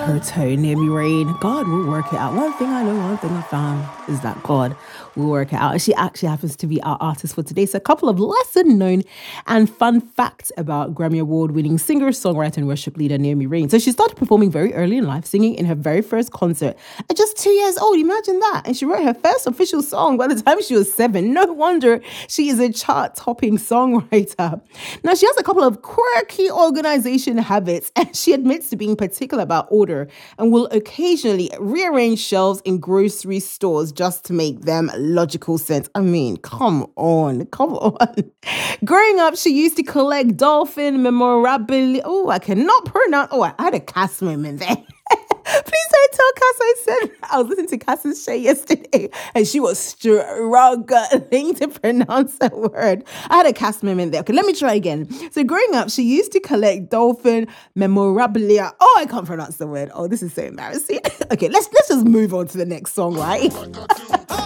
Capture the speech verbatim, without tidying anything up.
her tone, Naomi Rain. God will work it out. One thing I know, one thing I found is that God will work it out. And she actually happens to be our artist for today. So a couple of lesser known and fun facts about Grammy Award winning singer, songwriter and worship leader Naomi Rain. So she started performing very early in life, singing in her very first concert at just two years old. Imagine that. And she wrote her first official song by the time she was seven. No wonder she is a chart-topping songwriter. Now, she has a couple of quirky organization habits, and she admits to being particular about order and will occasionally rearrange shelves in grocery stores just to make them logical sense. I mean, come on, come on. Growing up, she used to collect dolphin memorabilia. Oh, I cannot pronounce. Oh, I had a cast moment there. Please don't tell Cass I said I was listening to Cass's show yesterday and she was struggling to pronounce a word. I had a Cass moment there. Okay, let me try again. So growing up, she used to collect dolphin memorabilia. Oh, I can't pronounce the word. Oh, this is so embarrassing. Okay, let's let's just move on to the next song, right?